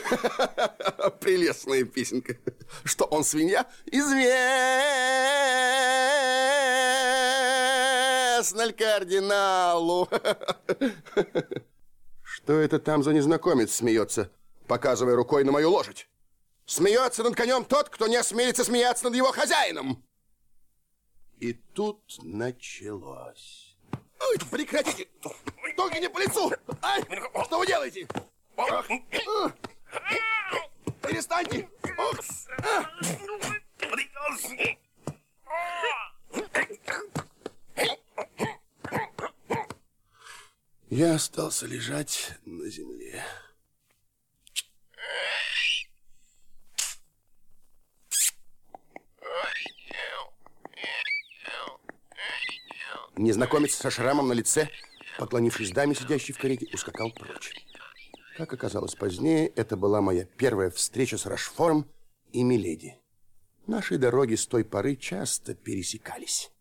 Прелестная песенка. Что он свинья? Известно ли кардиналу? Что это там за незнакомец смеется, показывая рукой на мою лошадь? Смеется над конем тот, кто не осмелится смеяться над его хозяином. И тут началось. Ой, прекратите! Ноги не по лицу! Ай, что вы делаете? Перестаньте! Я остался лежать на земле. Незнакомец со шрамом на лице, поклонившись даме, сидящей в карете, ускакал прочь. Как оказалось позднее, это была моя первая встреча с Рошфором и миледи. Наши дороги с той поры часто пересекались.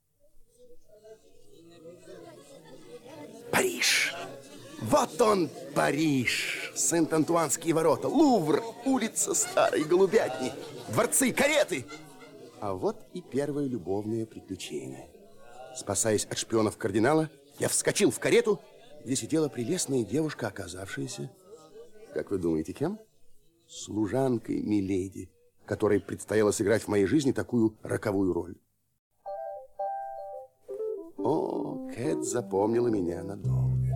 Париж! Вот он, Париж! Сент-Антуанские ворота, Лувр, улица Старой Голубятни, дворцы, кареты! А вот и первое любовное приключение. Спасаясь от шпионов кардинала, я вскочил в карету, где сидела прелестная девушка, оказавшаяся, как вы думаете, кем? Служанкой миледи, которой предстояло сыграть в моей жизни такую роковую роль. О, Кэт запомнила меня надолго.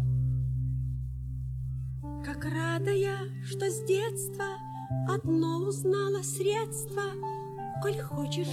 Как рада я, что с детства одно узнала средство. Коль хочешь